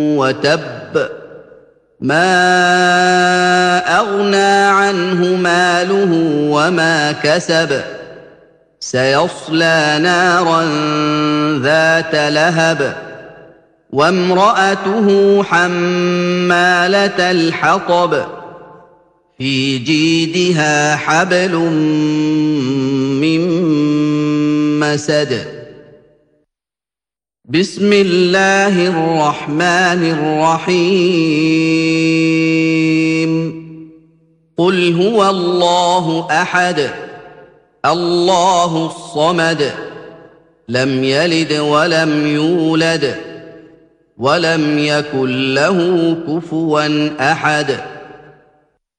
وتب ما أغنى عنه ماله وما كسب سيصلى نارا ذات لهب وامرأته حمالة الحطب في جيدها حبل من مسد بسم الله الرحمن الرحيم قل هو الله أحد الله الصمد لم يلد ولم يولد ولم يكن له كفوا أحد